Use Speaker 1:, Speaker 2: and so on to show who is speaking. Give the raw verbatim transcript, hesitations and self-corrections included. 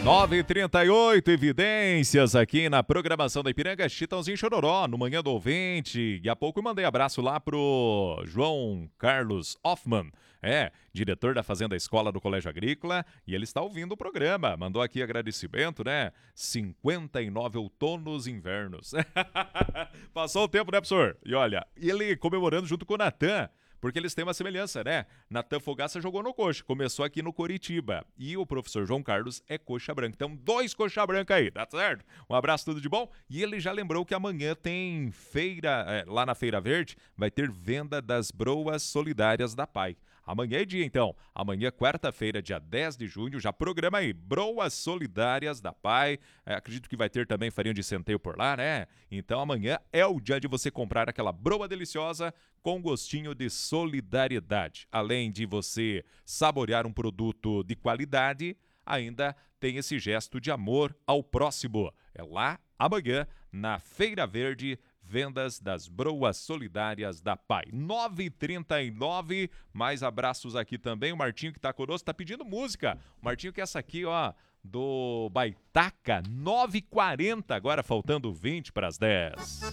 Speaker 1: nove e trinta e oito, evidências aqui na programação da Ipiranga, Chitãozinho Chororó, no Manhã do Ouvinte. E há pouco eu mandei abraço lá pro João Carlos Hoffman, é, diretor da Fazenda Escola do Colégio Agrícola, e ele está ouvindo o programa. Mandou aqui agradecimento, né? cinquenta e nove outonos e invernos. Passou o tempo, né, professor? E olha, ele comemorando junto com o Natan, porque eles têm uma semelhança, né? Natan Fogaça jogou no Coxa, começou aqui no Coritiba. E o professor João Carlos é coxa branca. Então, dois coxa branca aí, tá certo? Um abraço, tudo de bom? E ele já lembrou que amanhã tem feira, é, lá na Feira Verde, vai ter venda das broas solidárias da P A I. Amanhã é dia, então. Amanhã, quarta-feira, dia dez de junho, já programa aí, broas solidárias da P A I. É, acredito que vai ter também farinha de centeio por lá, né? Então, amanhã é o dia de você comprar aquela broa deliciosa com gostinho de solidariedade. Além de você saborear um produto de qualidade, ainda tem esse gesto de amor ao próximo. É lá, amanhã, na Feira Verde, vendas das broas solidárias da P A I. nove e trinta e nove, mais abraços aqui também. O Martinho que tá conosco, tá pedindo música. O Martinho que é essa aqui, ó, do Baitaca, nove e quarenta, agora faltando vinte para as dez.